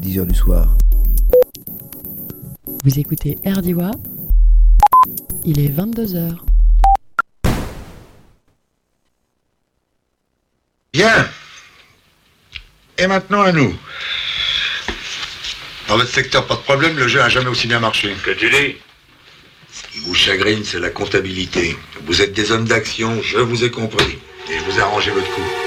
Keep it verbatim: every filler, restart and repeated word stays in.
dix heures du soir. Vous écoutez Erdiwa, il est vingt-deux heures. Bien. Et maintenant à nous. Dans votre secteur, pas de problème, le jeu n'a jamais aussi bien marché. Que tu dis? Ce qui vous chagrine, c'est la comptabilité. Vous êtes des hommes d'action, je vous ai compris. Et je vous ai arrangé votre coup.